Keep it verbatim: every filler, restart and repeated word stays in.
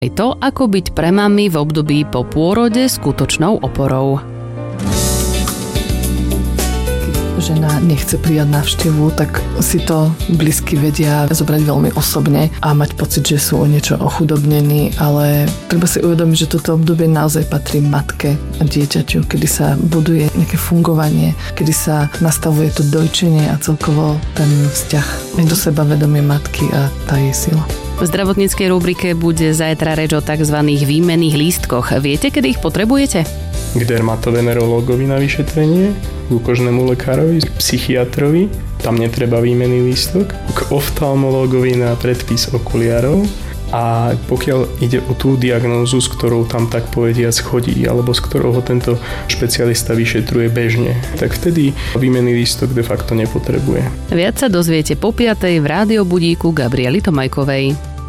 Aj to, ako byť pre mami v období po pôrode skutočnou oporou. Žena nechce prijať návštevu, tak si to blízky vedia zobrať veľmi osobne a mať pocit, že sú o niečo ochudobnení, ale treba si uvedomiť, že toto obdobie naozaj patrí matke a dieťaťu, kedy sa buduje nejaké fungovanie, kedy sa nastavuje to dojčenie a celkovo ten vzťah do seba vedomie matky a tá jej sila. V zdravotníckej rubrike bude zajtra reč o tzv. Výmenných lístkoch. Viete, kedy ich potrebujete? K dermatovenerológovi na vyšetrenie, k kožnému lekárovi, psychiatrovi, tam netreba výmenný lístok, k oftalmológovi na predpis okuliarov a pokiaľ ide o tú diagnózu, s ktorou tam tak povediac chodí alebo s ktorou ho tento špecialista vyšetruje bežne, tak vtedy výmenný lístok de facto nepotrebuje. Viac sa dozviete po piatej v rádiobudíku Gabriely Tomajkovej.